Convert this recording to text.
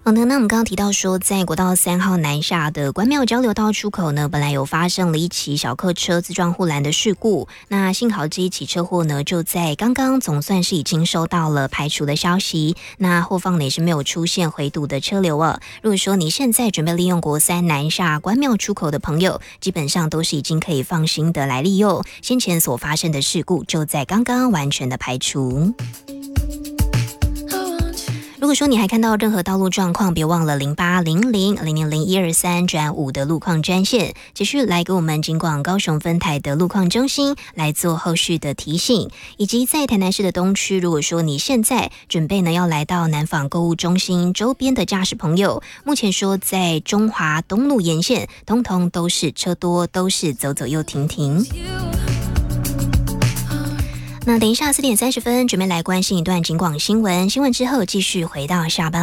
好的，那我们刚刚提到说，在国道3号南下的关庙交流道出口呢，本来有发生了一起小客车自撞护栏的事故。那幸好这一起车祸呢，就在刚刚总算是已经收到了排除的消息。那后方呢也是没有出现回堵的车流啊。如果说你现在准备利用国3南下关庙出口的朋友，基本上都是已经可以放心的来利用。先前所发生的事故就在刚刚完全的排除。如果说你还看到任何道路状况，别忘了0800000123-5的路况专线，继续来给我们警广高雄分台的路况中心来做后续的提醒。以及在台南市的东区，如果说你现在准备呢要来到南纺购物中心周边的驾驶朋友，目前说在中华东路沿线，通通都是车多，都是走走又停停。那等一下4点30分准备来关心一段警广新闻，新闻之后继续回到下班。